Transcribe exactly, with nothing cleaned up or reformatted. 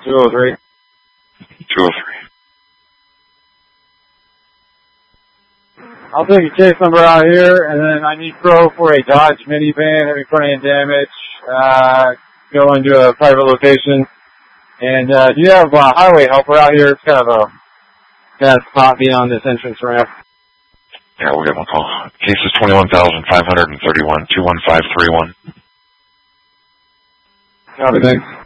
two oh three. two oh three. I'll take a case number out here, and then I need pro for a Dodge minivan having front end damage. Uh, go into a private location. And, uh, do you have a highway helper out here? It's kind of a bad spot beyond this entrance ramp. Yeah, we'll get one call. Case is twenty-one thousand five hundred thirty-one, two one five three one. Copy, thanks.